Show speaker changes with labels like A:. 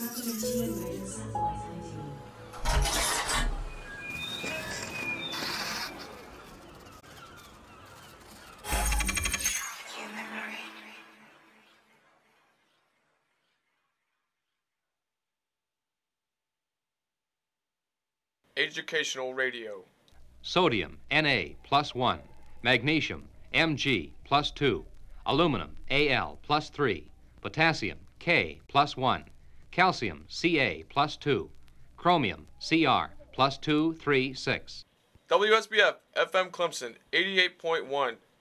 A: Educational Radio.
B: Sodium, Na, +1. Magnesium, Mg, +2. Aluminum, Al, +3. Potassium, K, +1. Calcium, Ca, +2. Chromium, Cr, +2, 3, 6.
A: WSBF FM Clemson 88.1